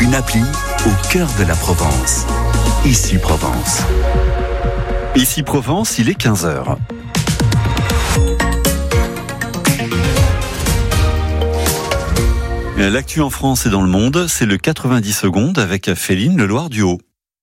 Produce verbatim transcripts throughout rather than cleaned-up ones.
Une appli au cœur de la Provence. Ici Provence. Ici Provence, il est quinze heures. L'actu en France et dans le monde, c'est le quatre-vingt-dix secondes avec Féline Leloir-Duhaut.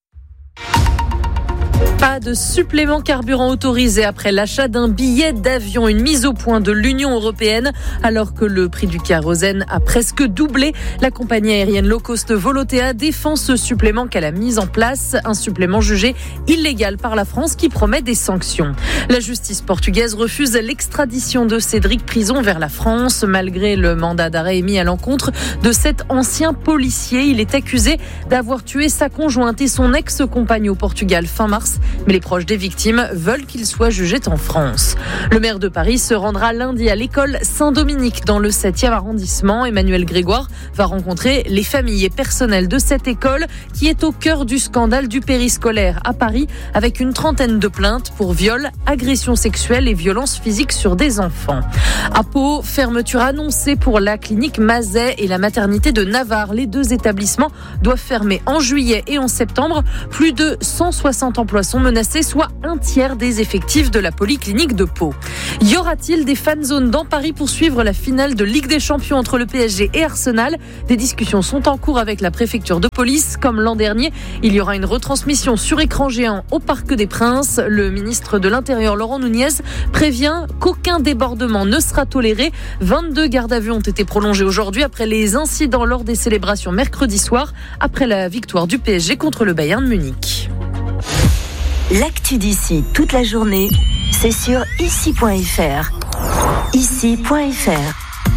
Pas de supplément carburant autorisé après l'achat d'un billet d'avion, une mise au point de l'Union européenne. Alors que le prix du kérosène a presque doublé, la compagnie aérienne low cost Volotea défend ce supplément qu'elle a mis en place, un supplément jugé illégal par la France qui promet des sanctions. La justice portugaise refuse l'extradition de Cédric Prison vers la France, malgré le mandat d'arrêt émis à l'encontre de cet ancien policier. Il est accusé d'avoir tué sa conjointe et son ex-compagne au Portugal fin mars. Mais les proches des victimes veulent qu'il soit jugé en France. Le maire de Paris se rendra lundi à l'école Saint-Dominique dans le septième arrondissement. Emmanuel Grégoire va rencontrer les familles et personnels de cette école qui est au cœur du scandale du périscolaire à Paris avec une trentaine de plaintes pour viol, agression sexuelle et violence physique sur des enfants. À Pau, fermeture annoncée pour la clinique Mazet et la maternité de Navarre. Les deux établissements doivent fermer en juillet et en septembre. Plus de cent soixante emplois sont menacés, soit un tiers des effectifs de la polyclinique de Pau. Y aura-t-il des fan zones dans Paris pour suivre la finale de Ligue des Champions entre le P S G et Arsenal ? Des discussions sont en cours avec la préfecture de police. Comme l'an dernier, il y aura une retransmission sur écran géant au Parc des Princes. Le ministre de l'Intérieur, Laurent Nunez, prévient qu'aucun débordement ne sera toléré. vingt-deux gardes à vue ont été prolongés aujourd'hui après les incidents lors des célébrations mercredi soir, après la victoire du P S G contre le Bayern Munich. L'actu d'ici toute la journée, c'est sur ici point f r. ici point f r.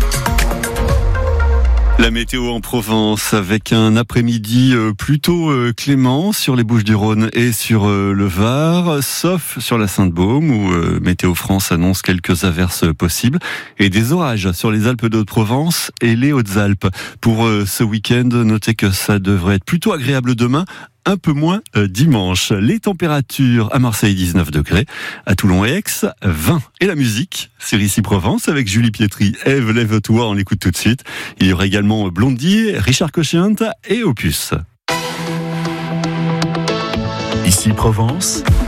La météo en Provence avec un après-midi plutôt clément sur les Bouches-du-Rhône et sur le Var, sauf sur la Sainte-Baume où Météo France annonce quelques averses possibles et des orages sur les Alpes de Haute-Provence et les Hautes-Alpes. Pour ce week-end, notez que ça devrait être plutôt agréable demain, un peu moins euh, dimanche. Les températures à Marseille, dix-neuf degrés, à Toulon et Aix, vingt. Et la musique, c'est Ici Provence avec Julie Pietri. Ève, lève-toi, on l'écoute tout de suite. Il y aura également Blondie, Richard Cochiante et Opus. Ici Provence,